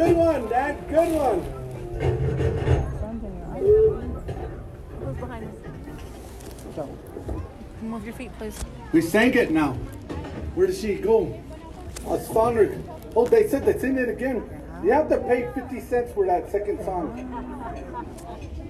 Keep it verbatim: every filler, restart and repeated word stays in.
Good one, Dad. Good one. Who's behind us? Move your feet, please. We sang it now. Where did she go? I found her. Oh, they said they sing it again. You have to pay fifty cents for that second song.